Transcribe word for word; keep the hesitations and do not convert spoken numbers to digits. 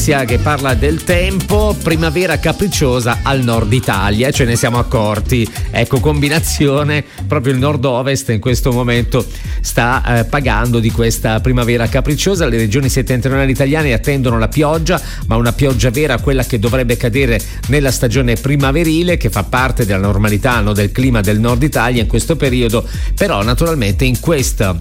notizia che parla del tempo, primavera capricciosa al nord Italia, ce ne siamo accorti, ecco, combinazione, proprio il nord-ovest in questo momento sta eh, pagando di questa primavera capricciosa. Le regioni settentrionali italiane attendono la pioggia, ma una pioggia vera, quella che dovrebbe cadere nella stagione primaverile, che fa parte della normalità, no, del clima del nord Italia in questo periodo. Però naturalmente in questo